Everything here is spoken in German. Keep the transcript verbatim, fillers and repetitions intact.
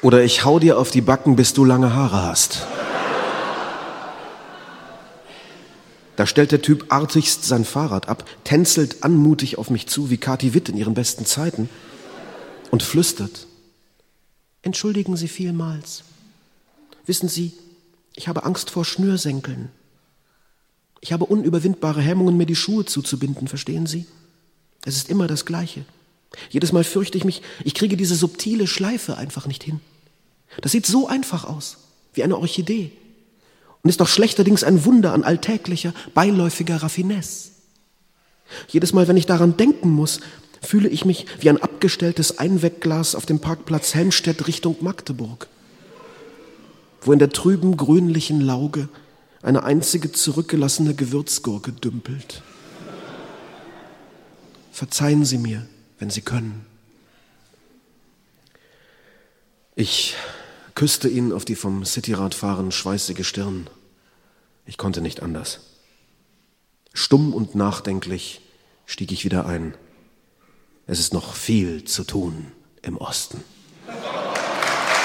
Oder ich hau dir auf die Backen, bis du lange Haare hast. Da stellt der Typ artigst sein Fahrrad ab, tänzelt anmutig auf mich zu, wie Kathi Witt in ihren besten Zeiten, und flüstert: Entschuldigen Sie vielmals. Wissen Sie, ich habe Angst vor Schnürsenkeln. Ich habe unüberwindbare Hemmungen, mir die Schuhe zuzubinden, verstehen Sie? Es ist immer das Gleiche. Jedes Mal fürchte ich mich, ich kriege diese subtile Schleife einfach nicht hin. Das sieht so einfach aus, wie eine Orchidee. Und ist doch schlechterdings ein Wunder an alltäglicher, beiläufiger Raffinesse. Jedes Mal, wenn ich daran denken muss, fühle ich mich wie ein abgestelltes Einwegglas auf dem Parkplatz Helmstedt Richtung Magdeburg, wo in der trüben, grünlichen Lauge eine einzige zurückgelassene Gewürzgurke dümpelt. Verzeihen Sie mir, wenn Sie können. Ich küsste ihn auf die vom Cityradfahren schweißige Stirn. Ich konnte nicht anders. Stumm und nachdenklich stieg ich wieder ein. Es ist noch viel zu tun im Osten.